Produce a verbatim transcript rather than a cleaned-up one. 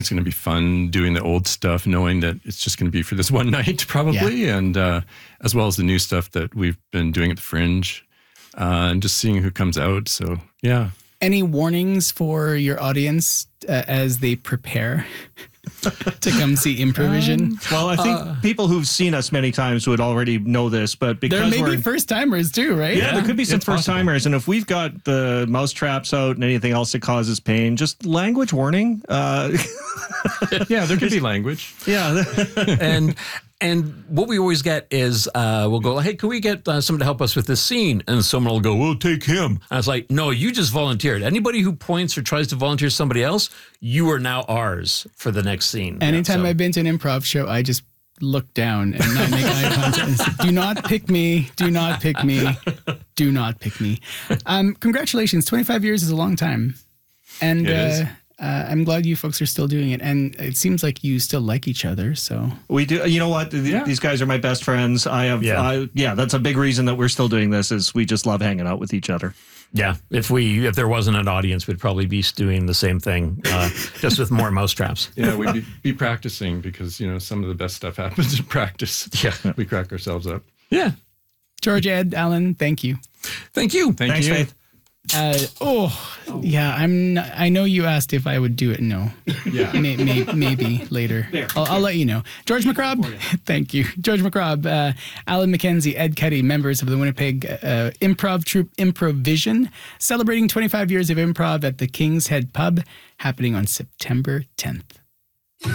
It's going to be fun doing the old stuff, knowing that it's just going to be for this one night probably, yeah. and uh, as well as the new stuff that we've been doing at the Fringe, uh, and just seeing who comes out. So, yeah. Any warnings for your audience uh, as they prepare to come see Improvision? Um, well, I think uh, people who've seen us many times would already know this, but because there may we're, be first timers too, right? Yeah, yeah, there could be some it's first timers, and if we've got the mouse traps out and anything else that causes pain, just language warning. Uh, yeah, there could be language. Yeah, and. And what we always get is uh, we'll go, hey, can we get uh, someone to help us with this scene? And someone will go, well, take him. And I was like, no, you just volunteered. Anybody who points or tries to volunteer somebody else, you are now ours for the next scene. Anytime yeah, so. I've been to an improv show, I just look down and not make eye contact and say, do not pick me. Do not pick me. Do not pick me. Um, congratulations. twenty-five years is a long time. And uh, uh, I'm glad you folks are still doing it. And it seems like you still like each other. So we do. You know what? Yeah. These guys are my best friends. I have. Yeah. I, yeah. That's a big reason that we're still doing this is we just love hanging out with each other. Yeah. If we if there wasn't an audience, we'd probably be doing the same thing, uh, just with more mousetraps. Yeah, we'd be, be practicing because, you know, some of the best stuff happens in practice. Yeah. We crack ourselves up. Yeah. George, Ed, Alan, thank you. Thank you. Thank Thanks, you. Faith. Uh, oh, yeah. I'm. Not, I know you asked if I would do it. No. Yeah. May, may, maybe later. I'll, I'll let you know. George McRobb. Thank you, George McRobb. Uh, Alan McKenzie, Ed Ketty, members of the Winnipeg uh, Improv Troupe Improvision, celebrating twenty-five years of improv at the King's Head Pub, happening on September tenth.